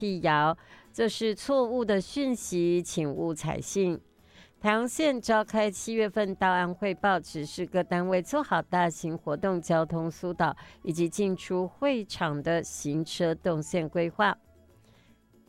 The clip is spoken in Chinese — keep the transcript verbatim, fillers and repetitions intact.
辟谣，这是错误的讯息，请勿采信。台阳县召开七月份到案汇报，指示各单位做好大型活动交通疏导以及进出会场的行车动线规划。